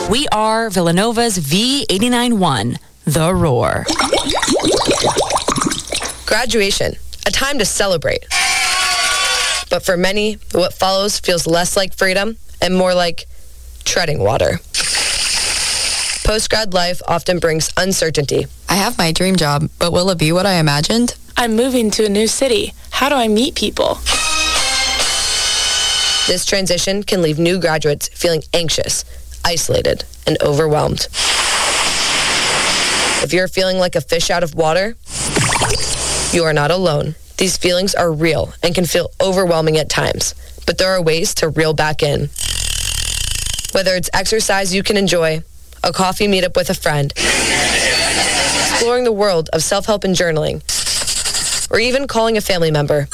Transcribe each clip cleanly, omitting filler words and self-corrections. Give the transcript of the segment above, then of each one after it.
We are Villanova's V89.1, The Roar. Graduation, a time to celebrate. But for many, what follows feels less like freedom and more like treading water. Post-grad life often brings uncertainty. I have my dream job, but will it be what I imagined? I'm moving to a new city. How do I meet people? This transition can leave new graduates feeling anxious, isolated, and overwhelmed. If you're feeling like a fish out of water, you are not alone. These feelings are real and can feel overwhelming at times, but there are ways to reel back in. Whether it's exercise you can enjoy, a coffee meetup with a friend, exploring the world of self-help and journaling, or even calling a family member.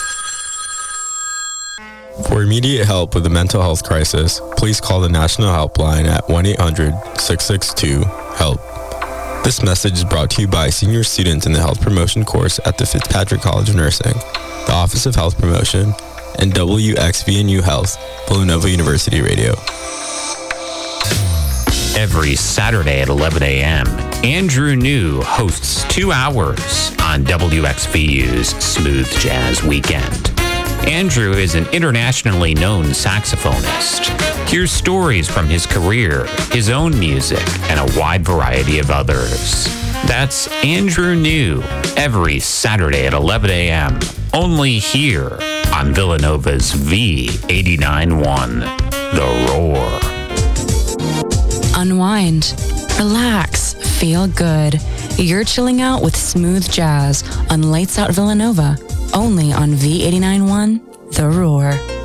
For immediate help with a mental health crisis, please call the National Helpline at 1-800-662-HELP. This message is brought to you by senior students in the health promotion course at the Fitzpatrick College of Nursing, the Office of Health Promotion, and WXVNU Health, Villanova University Radio. Every Saturday at 11 a.m., Andrew New hosts 2 hours on WXVU's Smooth Jazz Weekend. Andrew is an internationally known saxophonist. Hear stories from his career, his own music, and a wide variety of others. That's Andrew New, every Saturday at 11 a.m., only here on Villanova's V89.1, The Roar. Unwind, relax, feel good. You're chilling out with smooth jazz on Lights Out Villanova, only on V89.1, The Roar.